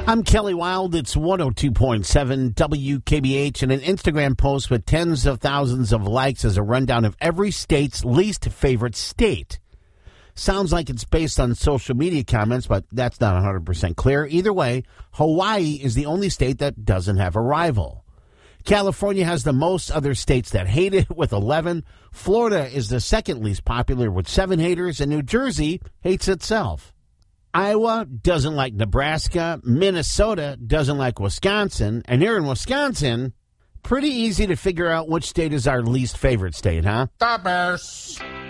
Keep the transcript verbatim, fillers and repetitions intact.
I'm Kelly Wild. It's one oh two point seven W K B H, and an Instagram post with tens of thousands of likes as a rundown of every state's least favorite state. Sounds like it's based on social media comments, but that's not one hundred percent clear. Either way, Hawaii is the only state that doesn't have a rival. California has the most other states that hate it with eleven. Florida is the second least popular with seven haters, and New Jersey hates itself. Iowa doesn't like Nebraska. Minnesota doesn't like Wisconsin. And here in Wisconsin, pretty easy to figure out which state is our least favorite state, huh? The Bears.